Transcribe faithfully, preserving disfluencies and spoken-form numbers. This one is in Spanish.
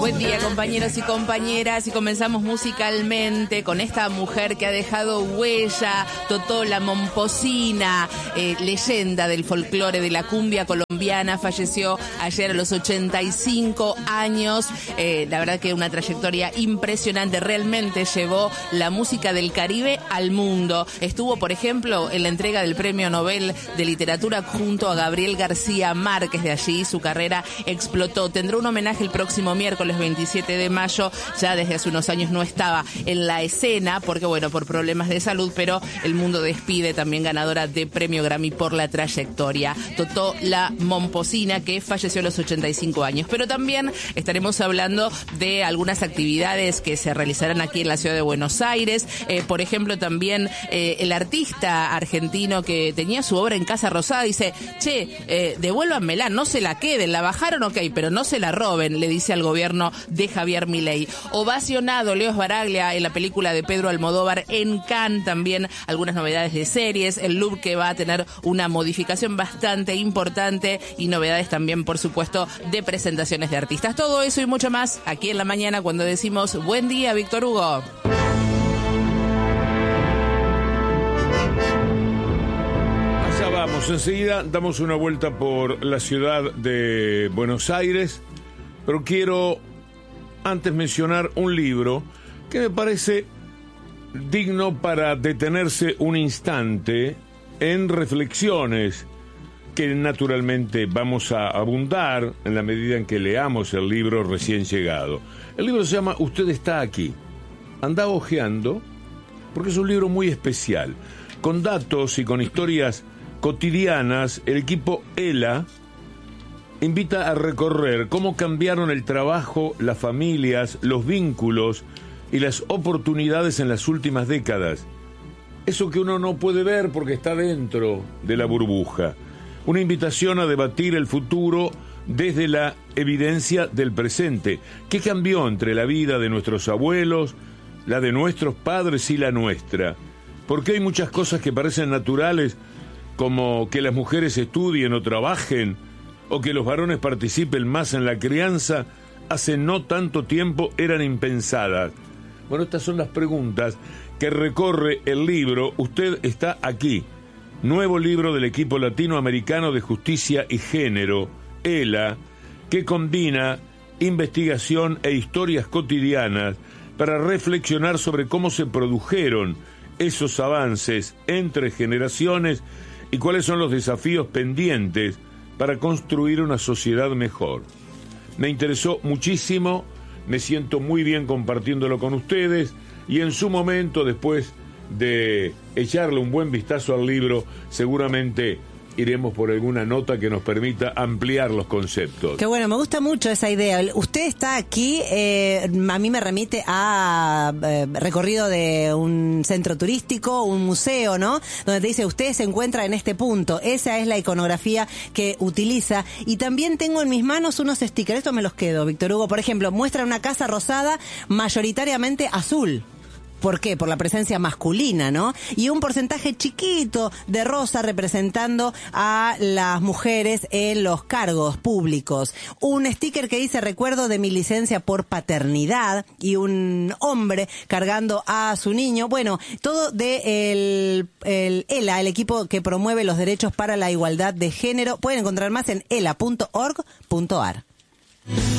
Buen día, compañeros y compañeras, y comenzamos musicalmente con esta mujer que ha dejado huella, Totó la Momposina, eh, leyenda del folclore de la cumbia colombiana. Falleció ayer a los ochenta y cinco años. Eh, la verdad que una trayectoria impresionante. Realmente llevó la música del Caribe al mundo. Estuvo, por ejemplo, en la entrega del Premio Nobel de Literatura junto a Gabriel García Márquez. De allí su carrera explotó. Tendrá un homenaje el próximo miércoles veintisiete de mayo. Ya desde hace unos años no estaba en la escena porque, bueno, por problemas de salud, pero el mundo despide también ganadora de Premio Grammy por la trayectoria. Totó la Momposina, que falleció a los ochenta y cinco años. Pero también estaremos hablando de algunas actividades que se realizarán aquí en la ciudad de Buenos Aires. Eh, por ejemplo, también eh, el artista argentino que tenía su obra en Casa Rosada dice, che, eh, devuélvanmela, no se la queden, la bajaron, ok, pero no se la roben, le dice al gobierno de Javier Milei. Ovacionado Leo Sbaraglia en la película de Pedro Almodóvar en Cannes. También algunas novedades de series, el look que va a tener una modificación bastante importante y novedades también, por supuesto, de presentaciones de artistas. Todo eso y mucho más aquí en la mañana cuando decimos buen día, Víctor Hugo. Allá vamos, enseguida damos una vuelta por la ciudad de Buenos Aires, pero quiero antes mencionar un libro que me parece digno para detenerse un instante en reflexiones que naturalmente vamos a abundar en la medida en que leamos el libro recién llegado. El libro se llama Usted está aquí. Anda hojeando, porque es un libro muy especial. Con datos y con historias cotidianas, el equipo ELA invita a recorrer cómo cambiaron el trabajo, las familias, los vínculos y las oportunidades en las últimas décadas. Eso que uno no puede ver porque está dentro de la burbuja. Una invitación a debatir el futuro desde la evidencia del presente. ¿Qué cambió entre la vida de nuestros abuelos, la de nuestros padres y la nuestra? Porque hay muchas cosas que parecen naturales, como que las mujeres estudien o trabajen, o que los varones participen más en la crianza, hace no tanto tiempo eran impensadas. Bueno, estas son las preguntas que recorre el libro Usted está aquí. Nuevo libro del equipo latinoamericano de justicia y género, ELA, que combina investigación e historias cotidianas para reflexionar sobre cómo se produjeron esos avances entre generaciones y cuáles son los desafíos pendientes para construir una sociedad mejor. Me interesó muchísimo, me siento muy bien compartiéndolo con ustedes y en su momento, después de echarle un buen vistazo al libro, seguramente iremos por alguna nota que nos permita ampliar los conceptos. Qué bueno, me gusta mucho esa idea. Usted está aquí, eh, a mí me remite a eh, recorrido de un centro turístico, un museo, ¿no? Donde te dice, usted se encuentra en este punto. Esa es la iconografía que utiliza. Y también tengo en mis manos unos stickers, estos me los quedo, Víctor Hugo. Por ejemplo, muestra una casa rosada mayoritariamente azul. ¿Por qué? Por la presencia masculina, ¿no? Y un porcentaje chiquito de rosa representando a las mujeres en los cargos públicos. Un sticker que dice recuerdo de mi licencia por paternidad y un hombre cargando a su niño. Bueno, todo de el, el ELA, el equipo que promueve los derechos para la igualdad de género. Pueden encontrar más en ela punto org punto ar.